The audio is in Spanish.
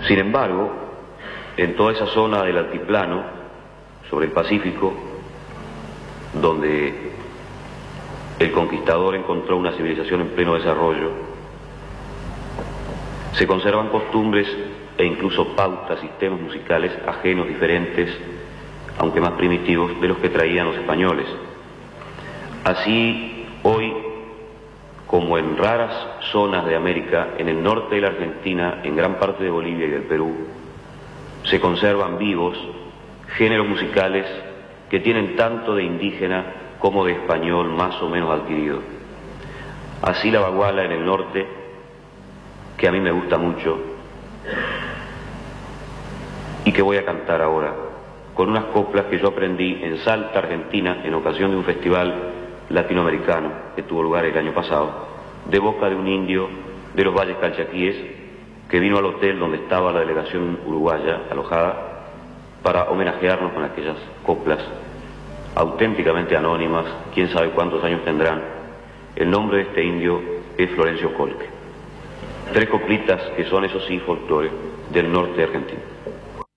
Sin embargo, en toda esa zona del altiplano, sobre el Pacífico, donde el conquistador encontró una civilización en pleno desarrollo, se conservan costumbres e incluso pautas, sistemas musicales ajenos, diferentes, aunque más primitivos, de los que traían los españoles. Así, hoy, como en raras zonas de América, en el norte de la Argentina, en gran parte de Bolivia y del Perú, se conservan vivos géneros musicales que tienen tanto de indígena como de español más o menos adquirido. Así la baguala en el norte, que a mí me gusta mucho, y que voy a cantar ahora, con unas coplas que yo aprendí en Salta, Argentina, en ocasión de un festival latinoamericano que tuvo lugar el año pasado, de boca de un indio de los Valles Calchaquíes, que vino al hotel donde estaba la delegación uruguaya alojada, para homenajearnos con aquellas coplas auténticamente anónimas, quién sabe cuántos años tendrán. El nombre de este indio es Florencio Colque. 3 coplitas que son, eso sí, folclore del norte de Argentina.